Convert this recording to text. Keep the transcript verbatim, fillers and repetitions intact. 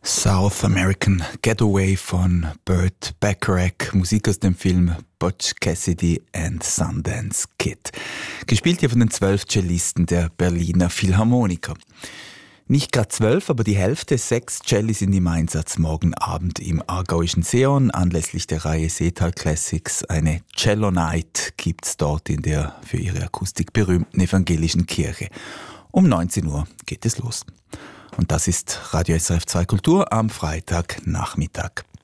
South American Getaway von Burt Bacharach, Musik aus dem Film Butch Cassidy and Sundance Kid. Gespielt hier von den zwölf Cellisten der Berliner Philharmoniker. Nicht gerade zwölf, aber die Hälfte, sechs Cellis sind im Einsatz morgen Abend im aargauischen Seeon. Anlässlich der Reihe Seetal Classics eine Cello Night gibt's dort in der für ihre Akustik berühmten evangelischen Kirche. Um neunzehn Uhr geht es los. Und das ist Radio S R F zwei Kultur am Freitagnachmittag.